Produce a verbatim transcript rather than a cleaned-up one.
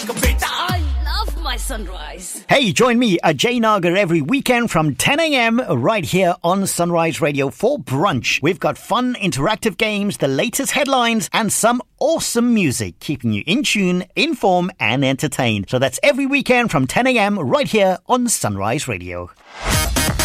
I love my Sunrise. Hey, join me, Ajay Nagar, every weekend from ten a.m. right here on Sunrise Radio for brunch. We've got fun, interactive games, the latest headlines, and some awesome music, keeping you in tune, informed, and entertained. So that's every weekend from ten a.m. right here on Sunrise Radio.